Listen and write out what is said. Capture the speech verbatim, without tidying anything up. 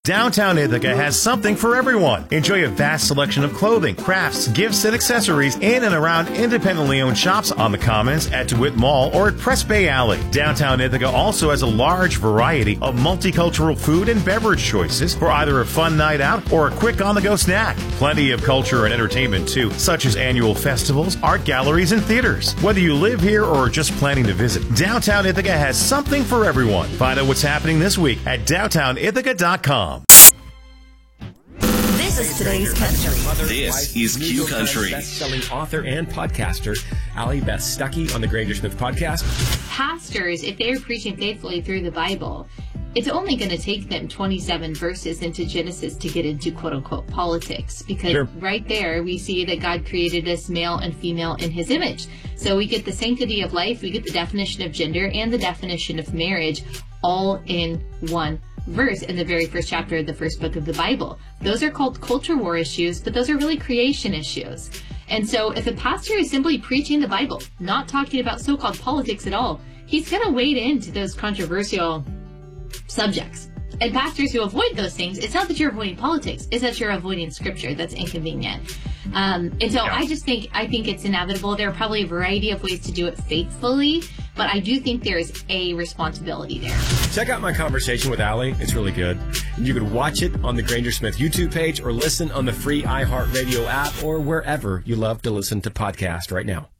Downtown Ithaca has something for everyone. Enjoy a vast selection of clothing, crafts, gifts, and accessories in and around independently owned shops on the Commons, at DeWitt Mall, or at Press Bay Alley. Downtown Ithaca also has a large variety of multicultural food and beverage choices for either a fun night out or a quick on-the-go snack. Plenty of culture and entertainment, too, such as annual festivals, art galleries, and theaters. Whether you live here or are just planning to visit, Downtown Ithaca has something for everyone. Find out what's happening this week at downtown ithaca dot com. This is today's country. This is Q Country. Best-selling author and podcaster, Allie Beth Stuckey on the Granger Smith podcast. Pastors, if they are preaching faithfully through the Bible, it's only going to take them twenty-seven verses into Genesis to get into quote-unquote politics, because sure. right there we see that God created us male and female in his image. So we get the sanctity of life, we get the definition of gender and the definition of marriage all in one verse in the very first chapter of the first book of the Bible. Those are called culture war issues, but those are really creation issues. And so if a pastor is simply preaching the Bible, not talking about so-called politics at all, he's going to wade into those controversial subjects. And pastors who avoid those things, it's not that you're avoiding politics, it's that you're avoiding scripture. That's inconvenient. Um, and so yeah. I just think, I think it's inevitable. There are probably a variety of ways to do it faithfully, but I do think there is a responsibility there. Check out my conversation with Allie. It's really good. You can watch it on the Granger Smith YouTube page or listen on the free iHeartRadio app or wherever you love to listen to podcasts right now.